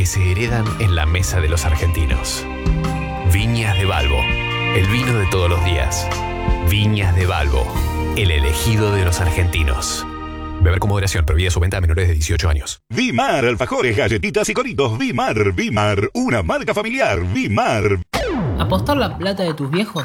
que se heredan en la mesa de los argentinos. Viñas de Balbo, el vino de todos los días. Viñas de Balbo, el elegido de los argentinos. Beber con moderación, prohibida su venta a menores de 18 años. Vimar, alfajores, galletitas y coritos. Vimar, una marca familiar. Vimar. ¿Apostar la plata de tus viejos